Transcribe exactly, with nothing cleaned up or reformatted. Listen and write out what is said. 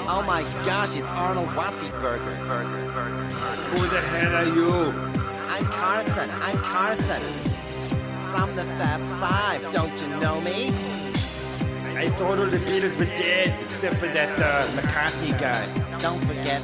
Oh my gosh, it's Arnold Watsy-Burger. Who the hell are you? I'm Carson, I'm Carson. From the Fab Five, don't you know me? I thought all the Beatles were dead, except for that uh, McCartney guy. Don't forget